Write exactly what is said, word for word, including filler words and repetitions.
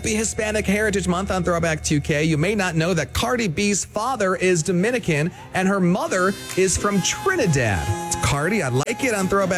Happy Hispanic Heritage Month on Throwback two K. You may not know that Cardi B's father is Dominican and her mother is from Trinidad. It's Cardi. I like it on Throwback